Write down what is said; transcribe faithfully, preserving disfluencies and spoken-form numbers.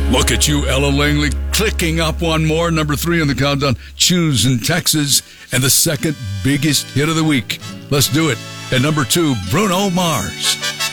Look at you, Ella Langley, clicking up one more. Number three on the countdown, Choose in Texas, and the second biggest hit of the week. Let's do it. At number two, Bruno Mars.